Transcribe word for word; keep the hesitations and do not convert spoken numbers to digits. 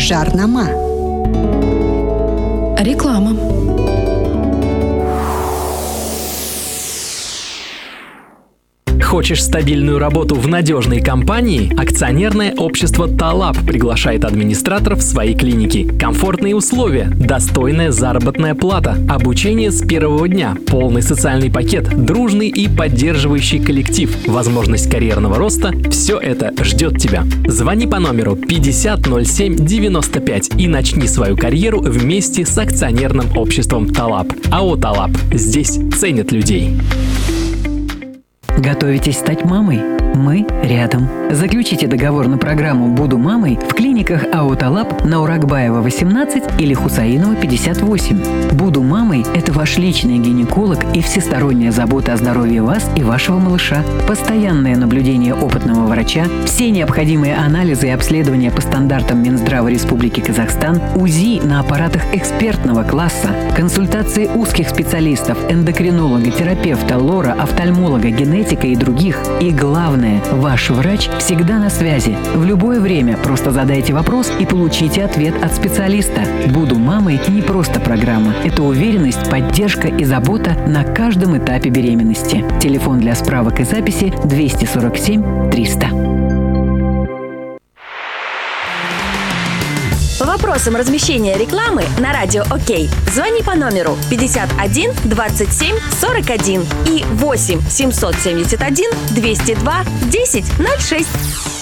Жарнама. Реклама. Хочешь стабильную работу в надежной компании? Акционерное общество Талаб приглашает администраторов в свои клиники. Комфортные условия, достойная заработная плата, обучение с первого дня, полный социальный пакет, дружный и поддерживающий коллектив, возможность карьерного роста – все это ждет тебя. Звони по номеру пятьдесят ноль семь девяносто пять и начни свою карьеру вместе с акционерным обществом Талаб. АО Талаб. Здесь ценят людей. Готовитесь стать мамой? Мы рядом. Заключите договор на программу «Буду мамой» в клиниках АО Талаб на Уракбаева, восемнадцать или Хусаинова, пятьдесят восемь. «Буду мамой» – это ваш личный гинеколог и всесторонняя забота о здоровье вас и вашего малыша. Постоянное наблюдение опытного врача, все необходимые анализы и обследования по стандартам Минздрава Республики Казахстан, УЗИ на аппаратах экспертного класса, консультации узких специалистов, эндокринолога, терапевта, лора, офтальмолога, генетика и других. И главное, ваш врач всегда на связи. В любое время просто задайте вопрос и получите ответ от специалиста. «Буду мамой» не просто программа. Это уверенность, поддержка и забота на каждом этапе беременности. Телефон для справок и записи двести сорок семь триста. По вопросам размещения рекламы на радио ОК звони по номеру пятьдесят один двадцать семь сорок один и восемь семьсот семьдесят один двести два десять ноль шесть.